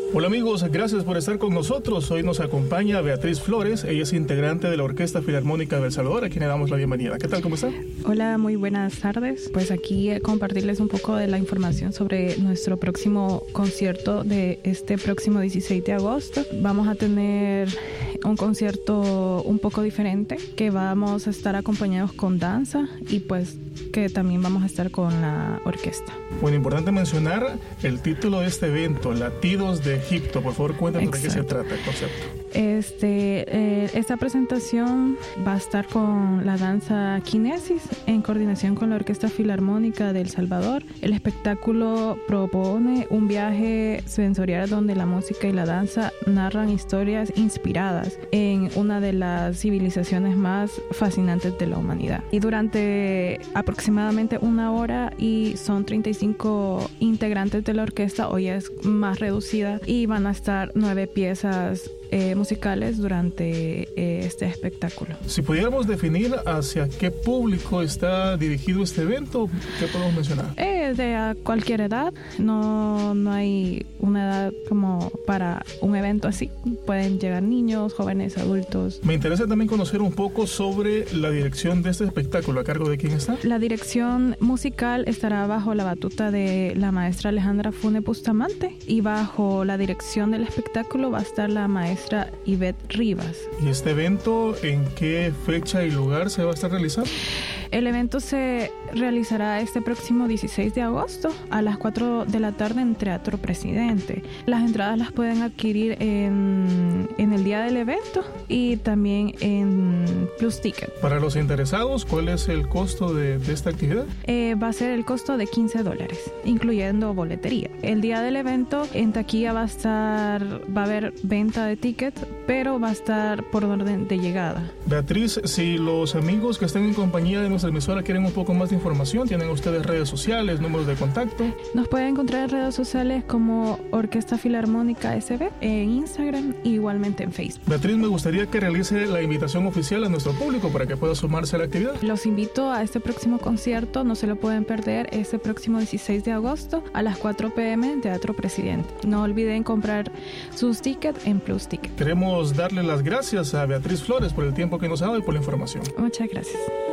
Hola amigos, gracias por estar con nosotros. Hoy nos acompaña Beatriz Flores, ella es integrante de la Orquesta Filarmónica de El Salvador, a quien le damos la bienvenida. ¿Qué tal? ¿Cómo está? Hola, muy buenas tardes. Pues aquí compartirles un poco de la información sobre nuestro próximo concierto de este próximo 16 de agosto. Vamos a tener un concierto un poco diferente, que vamos a estar acompañados con danza y pues que también vamos a estar con la orquesta. Bueno, importante mencionar el título de este evento, Latidos de Egipto. Por favor, cuéntanos de qué se trata el concepto. Esta presentación va a estar con la danza Kinesis en coordinación con la Orquesta Filarmónica de El Salvador. El espectáculo propone un viaje sensorial donde la música y la danza narran historias inspiradas en una de las civilizaciones más fascinantes de la humanidad. Y durante aproximadamente una hora, y son 35 integrantes de la orquesta, hoy es más reducida, y van a estar 9 piezas musicales durante este espectáculo. Si pudiéramos definir hacia qué público está dirigido este evento, ¿qué podemos mencionar? De a cualquier edad, no hay una edad como para un evento así. Pueden llegar niños, jóvenes, adultos. Me interesa también conocer un poco sobre la dirección de este espectáculo. ¿A cargo de quién está? La dirección musical estará bajo la batuta de la maestra Alejandra Fune Bustamante, y bajo la dirección del espectáculo va a estar la maestra Ivette Rivas. ¿Y este evento en qué fecha y lugar se va a estar realizando? El evento se realizará este próximo 16 de agosto a las 4 de la tarde en Teatro Presidente. Las entradas las pueden adquirir en el día del evento y también en Plus Ticket. Para los interesados, ¿cuál es el costo de esta actividad? Va a ser el costo de $15, incluyendo boletería. El día del evento en taquilla va a haber venta de tickets, pero va a estar por orden de llegada. Beatriz, si los amigos que están en compañía de nuestra emisora quieren un poco más de información, ¿tienen ustedes redes sociales, números de contacto? Nos pueden encontrar en redes sociales como Orquesta Filarmónica SB, en Instagram e igualmente en Facebook. Beatriz, me gustaría que realice la invitación oficial a nuestro público para que pueda sumarse a la actividad. Los invito a este próximo concierto, no se lo pueden perder, este próximo 16 de agosto a las 4 p.m. en Teatro Presidente. No olviden comprar sus tickets en Plus Ticket. Queremos darle las gracias a Beatriz Flores por el tiempo que nos ha dado y por la información. Muchas gracias.